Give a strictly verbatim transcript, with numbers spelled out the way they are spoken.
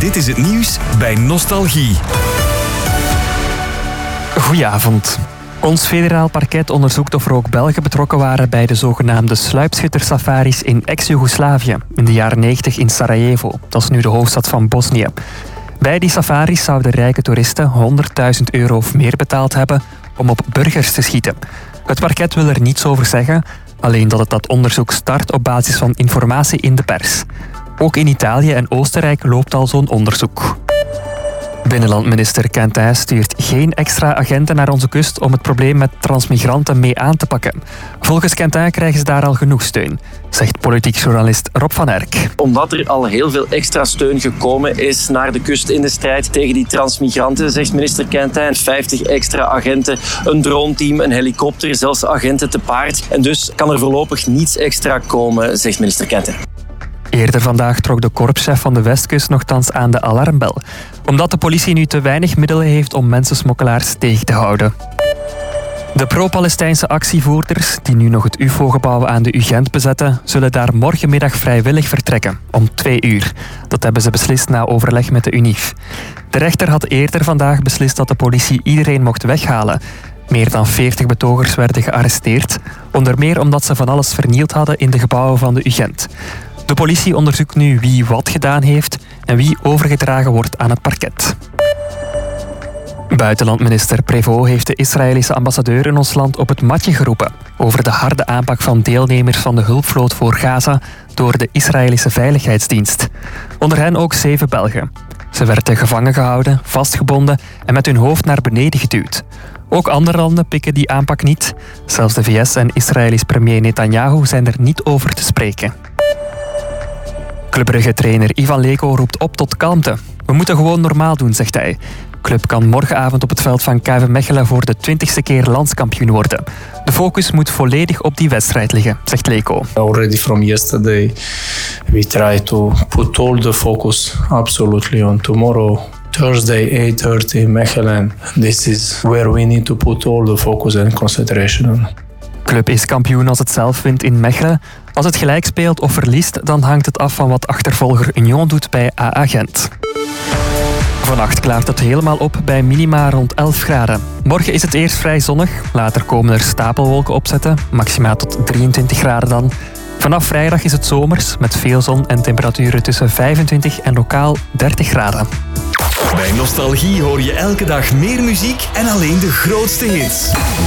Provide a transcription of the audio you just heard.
Dit is het nieuws bij Nostalgie. Goedenavond. Ons federaal parket onderzoekt of er ook Belgen betrokken waren bij de zogenaamde sluipschuttersafaris in ex-Joegoslavië in de jaren negentig in Sarajevo. Dat is nu de hoofdstad van Bosnië. Bij die safaris zouden rijke toeristen honderdduizend euro of meer betaald hebben om op burgers te schieten. Het parket wil er niets over zeggen, alleen dat het dat onderzoek start op basis van informatie in de pers. Ook in Italië en Oostenrijk loopt al zo'n onderzoek. Binnenlandminister Quentin stuurt geen extra agenten naar onze kust om het probleem met transmigranten mee aan te pakken. Volgens Quentin krijgen ze daar al genoeg steun, zegt politiek journalist Rob van Erck. Omdat er al heel veel extra steun gekomen is naar de kust in de strijd tegen die transmigranten, zegt minister Quentin, vijftig extra agenten, een droneteam, een helikopter, zelfs agenten te paard. En dus kan er voorlopig niets extra komen, zegt minister Quentin. Eerder vandaag trok de korpschef van de Westkust nogthans aan de alarmbel, omdat de politie nu te weinig middelen heeft om mensensmokkelaars tegen te houden. De pro-Palestijnse actievoerders, die nu nog het U F O-gebouw aan de U Gent bezetten, zullen daar morgenmiddag vrijwillig vertrekken, om twee uur. Dat hebben ze beslist na overleg met de U N I F. De rechter had eerder vandaag beslist dat de politie iedereen mocht weghalen. Meer dan veertig betogers werden gearresteerd, onder meer omdat ze van alles vernield hadden in de gebouwen van de U Gent. De politie onderzoekt nu wie wat gedaan heeft en wie overgedragen wordt aan het parket. Buitenlandminister Prévost heeft de Israëlische ambassadeur in ons land op het matje geroepen over de harde aanpak van deelnemers van de hulpvloot voor Gaza door de Israëlische Veiligheidsdienst. Onder hen ook zeven Belgen. Ze werden gevangen gehouden, vastgebonden en met hun hoofd naar beneden geduwd. Ook andere landen pikken die aanpak niet. Zelfs de V S en Israëlisch premier Netanyahu zijn er niet over te spreken. Club Brugge-trainer Ivan Leko roept op tot kalmte. We moeten gewoon normaal doen, zegt hij. Club kan morgenavond op het veld van K V Mechelen voor de twintigste keer landskampioen worden. De focus moet volledig op die wedstrijd liggen, zegt Leko. Already from yesterday we try to put all the focus absolutely on tomorrow. Thursday, eight thirty, Mechelen. This is where we need to put all the focus and concentration on. Club is kampioen als het zelf wint in Mechelen. Als het gelijk speelt of verliest, dan hangt het af van wat achtervolger Union doet bij A A Gent. Vannacht klaart het helemaal op bij minima rond elf graden. Morgen is het eerst vrij zonnig, later komen er stapelwolken opzetten, maxima tot drieëntwintig graden dan. Vanaf vrijdag is het zomers, met veel zon en temperaturen tussen vijfentwintig en lokaal dertig graden. Bij Nostalgie hoor je elke dag meer muziek en alleen de grootste hits.